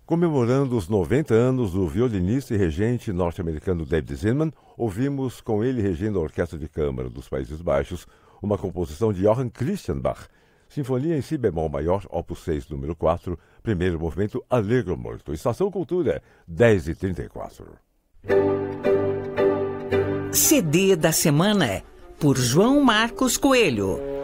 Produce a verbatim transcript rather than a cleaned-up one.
Comemorando os noventa anos do violinista e regente norte-americano David Zinman, ouvimos com ele regendo a Orquestra de Câmara dos Países Baixos uma composição de Johann Christian Bach, Sinfonia em Si bemol maior, opus seis, número quatro, primeiro movimento Allegro Molto. Estação Cultura, dez e trinta e quatro. C D da semana, por João Marcos Coelho.